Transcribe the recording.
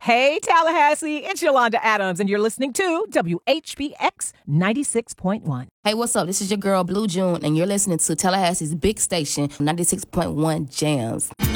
Hey, Tallahassee, it's Yolanda Adams, and you're listening to WHBX 96.1. Hey, what's up? This is your girl, Blue June, and you're listening to Tallahassee's big station, 96.1 Jams.